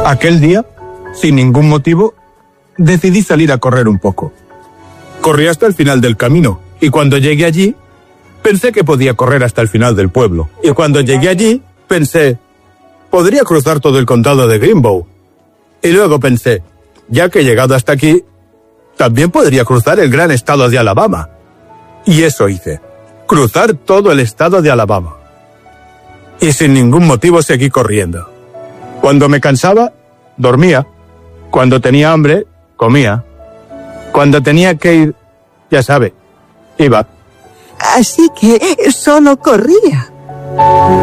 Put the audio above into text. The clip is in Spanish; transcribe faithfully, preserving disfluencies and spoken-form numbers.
Aquel día, sin ningún motivo, decidí salir a correr un poco. Corrí hasta el final del camino, y cuando llegué allí, pensé que podía correr hasta el final del pueblo. Y cuando llegué allí, pensé, podría cruzar todo el condado de Greenbow. Y luego pensé, ya que he llegado hasta aquí, también podría cruzar el gran estado de Alabama. Y eso hice, cruzar todo el estado de Alabama. Y sin ningún motivo seguí corriendo. Cuando me cansaba, dormía. Cuando tenía hambre, comía. Cuando tenía que ir, ya sabe, iba. Así que solo corría.